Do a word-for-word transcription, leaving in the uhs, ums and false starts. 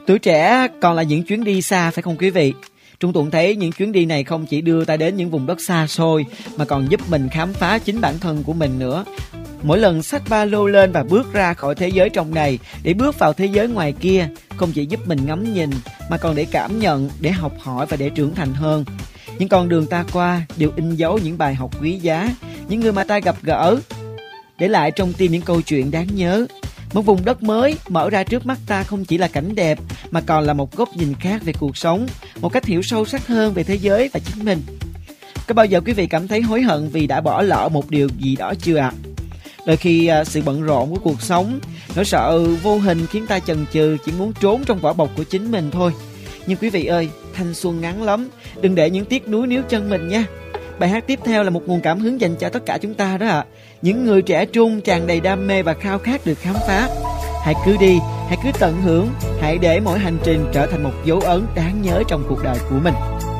Tuổi trẻ còn là những chuyến đi xa phải không quý vị? Trung Tuận thấy những chuyến đi này không chỉ đưa ta đến những vùng đất xa xôi mà còn giúp mình khám phá chính bản thân của mình nữa. Mỗi lần xách ba lô lên và bước ra khỏi thế giới trong này để bước vào thế giới ngoài kia, không chỉ giúp mình ngắm nhìn mà còn để cảm nhận, để học hỏi và để trưởng thành hơn. Những con đường ta qua đều in dấu những bài học quý giá, những người mà ta gặp gỡ, để lại trong tim những câu chuyện đáng nhớ. Một vùng đất mới mở ra trước mắt ta không chỉ là cảnh đẹp mà còn là một góc nhìn khác về cuộc sống, một cách hiểu sâu sắc hơn về thế giới và chính mình. Có bao giờ quý vị cảm thấy hối hận vì đã bỏ lỡ một điều gì đó chưa ạ? À? Đôi khi sự bận rộn của cuộc sống, nỗi sợ vô hình khiến ta chần chừ, chỉ muốn trốn trong vỏ bọc của chính mình thôi. Nhưng quý vị ơi, thanh xuân ngắn lắm, đừng để những tiếc nuối níu chân mình nha. Bài hát tiếp theo là một nguồn cảm hứng dành cho tất cả chúng ta đó ạ. À. Những người trẻ trung tràn đầy đam mê và khao khát được khám phá. Hãy cứ đi, hãy cứ tận hưởng, hãy để mỗi hành trình trở thành một dấu ấn đáng nhớ trong cuộc đời của mình.